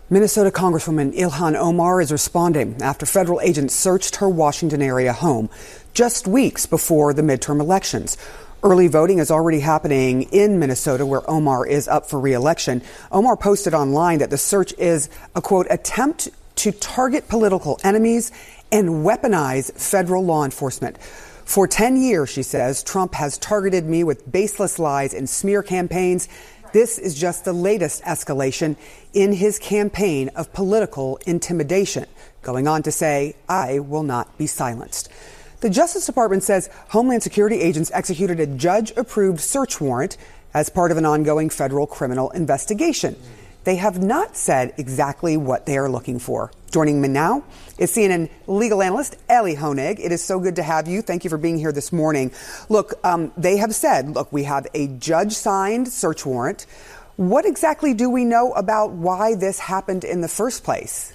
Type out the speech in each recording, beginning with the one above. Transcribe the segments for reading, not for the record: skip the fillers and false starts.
Minnesota Congresswoman Ilhan Omar is responding after federal agents searched her Washington area home just weeks before the midterm elections. Early voting is already happening in Minnesota, where Omar is up for re-election. Omar posted online that the search is a, quote, attempt to target political enemies and weaponize federal law enforcement. For 10 years, she says, Trump has targeted me with baseless lies and smear campaigns. This is just the latest escalation in his campaign of political intimidation, going on to say, I will not be silenced. The Justice Department says Homeland Security agents executed a judge-approved search warrant as part of an ongoing federal criminal investigation. They have not said exactly what they are looking for. Joining me now is CNN legal analyst Elie Honig. It is so good to have you. Thank you for being here this morning. Look, they have said, look, we have a judge-signed search warrant. What exactly do we know about why this happened in the first place?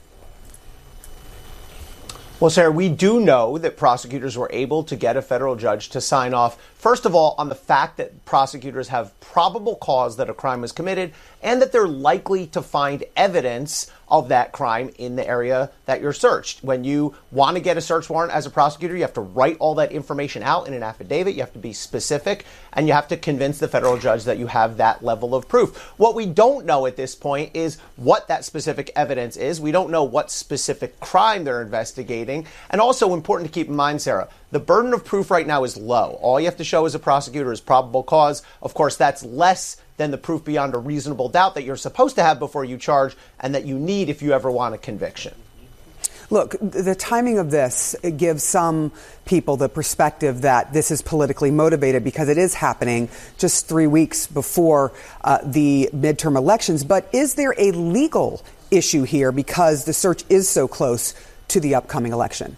Well, Sarah, we do know that prosecutors were able to get a federal judge to sign off, first of all, on the fact that prosecutors have probable cause that a crime was committed and that they're likely to find evidence of that crime in the area that you're searched. When you want to get a search warrant as a prosecutor, you have to write all that information out in an affidavit. You have to be specific, and you have to convince the federal judge that you have that level of proof. What we don't know at this point is what that specific evidence is. We don't know what specific crime they're investigating. And also important to keep in mind, Sarah, the burden of proof right now is low. All you have to show as a prosecutor is probable cause. Of course, that's less than the proof beyond a reasonable doubt that you're supposed to have before you charge and that you need if you ever want a conviction. Look, the timing of this gives some people the perspective that this is politically motivated because it is happening just 3 weeks before the midterm elections. But is there a legal issue here because the search is so close to the upcoming election?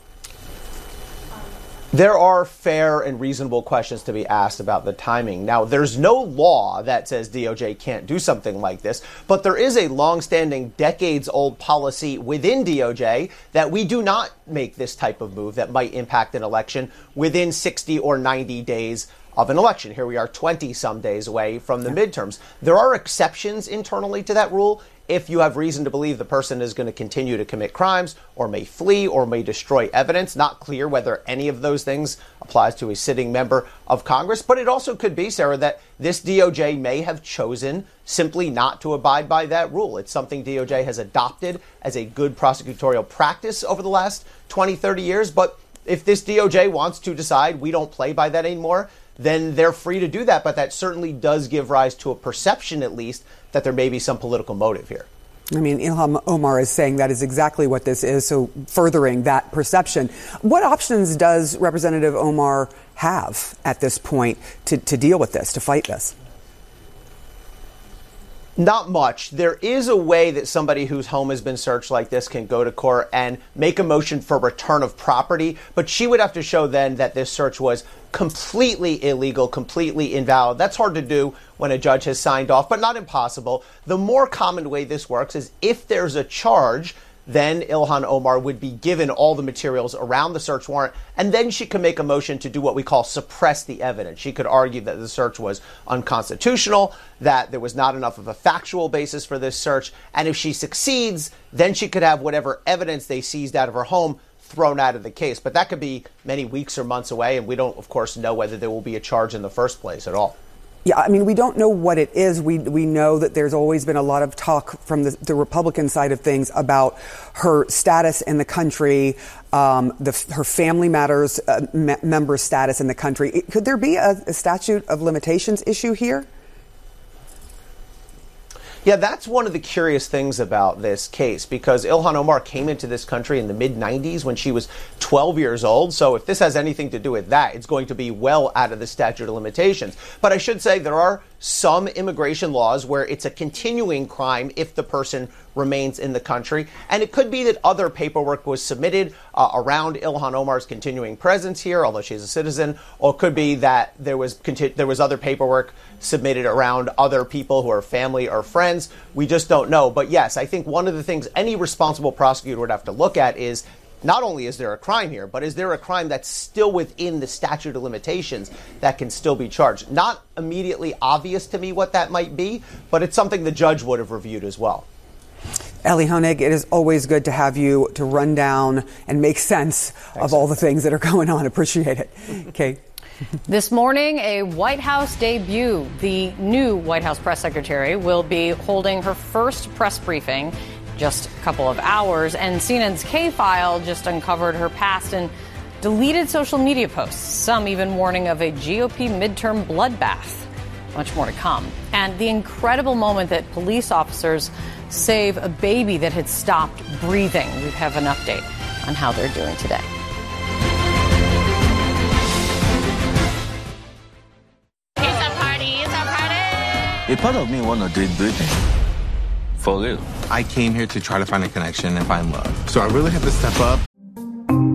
There are fair and reasonable questions to be asked about the timing. Now, there's no law that says DOJ can't do something like this, but there is a longstanding, decades-old policy within DOJ that we do not make this type of move that might impact an election within 60 or 90 days of an election. Here we are 20-some days away from the midterms. There are exceptions internally to that rule. If you have reason to believe the person is going to continue to commit crimes or may flee or may destroy evidence, not clear whether any of those things applies to a sitting member of Congress. But it also could be, Sarah, that this DOJ may have chosen simply not to abide by that rule. It's something DOJ has adopted as a good prosecutorial practice over the last 20, 30 years. But if this DOJ wants to decide we don't play by that anymore, then they're free to do that. But that certainly does give rise to a perception, at least, that there may be some political motive here. I mean, Ilhan Omar is saying that is exactly what this is, so furthering that perception. What options does Representative Omar have at this point to deal with this, to fight this? Not much. There is a way that somebody whose home has been searched like this can go to court and make a motion for return of property, but she would have to show then that this search was completely illegal, completely invalid. That's hard to do when a judge has signed off, but not impossible. The more common way this works is if there's a charge, then Ilhan Omar would be given all the materials around the search warrant, and then she could make a motion to do what we call suppress the evidence. She could argue that the search was unconstitutional, that there was not enough of a factual basis for this search, and if she succeeds, then she could have whatever evidence they seized out of her home thrown out of the case. But that could be many weeks or months away, and we don't, of course, know whether there will be a charge in the first place at all. Yeah, I mean, we don't know what it is. We know that there's always been a lot of talk from the Republican side of things about her status in the country, her Family Matters member status in the country. Could there be a statute of limitations issue here? Yeah, that's one of the curious things about this case, because Ilhan Omar came into this country in the mid-90s when she was 12 years old. So if this has anything to do with that, it's going to be well out of the statute of limitations. But I should say there are some immigration laws where it's a continuing crime if the person remains in the country. And it could be that other paperwork was submitted around Ilhan Omar's continuing presence here, although she's a citizen, or it could be that there was other paperwork submitted around other people who are family or friends. We just don't know. But yes, I think one of the things any responsible prosecutor would have to look at is not only is there a crime here, but is there a crime that's still within the statute of limitations that can still be charged? Not immediately obvious to me what that might be, but it's something the judge would have reviewed as well. Ellie Honig, it is always good to have you to run down and make sense of all the things that are going on. Appreciate it. Okay. This morning, a White House debut. The new White House press secretary will be holding her first press briefing just a couple of hours, and CNN's K-File just uncovered her past and deleted social media posts, some even warning of a GOP midterm bloodbath. Much more to come. And the incredible moment that police officers save a baby that had stopped breathing. We have an update on how they're doing today. A part of me want to do it for real. I came here to try to find a connection and find love. So I really have to step up